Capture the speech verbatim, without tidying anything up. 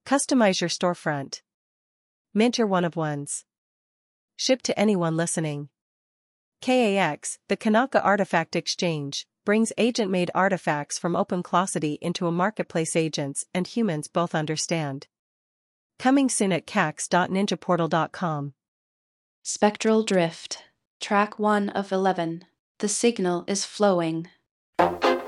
Customize your storefront. Mint your one-of-ones. Ship to anyone listening. K A X, the Kanaka Artifact Exchange, brings agent-made artifacts from OpenClossity into a marketplace agents and humans both understand. Coming soon at cax dot ninja portal dot com. Spectral Drift. Track one of eleven. The signal is flowing.